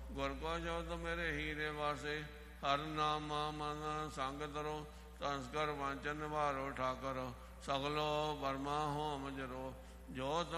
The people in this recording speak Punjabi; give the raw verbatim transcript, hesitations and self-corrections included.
ਗੁਰ ਕੋ ਸ਼ਬਦ ਮੇਰੇ ਹੀਰੇ ਵਾਸੇ, ਹਰ ਨਾਮ ਮਨ ਸੰਗ ਤਰੋ, ਸੰਸਕਰ ਵਾਂਚਨ ਨਿਵਾਰੋ ਠਾਕਰ, ਸਗਲੋ ਬਰਮਾ ਹੋਮ ਜਰੋ, ਜੋ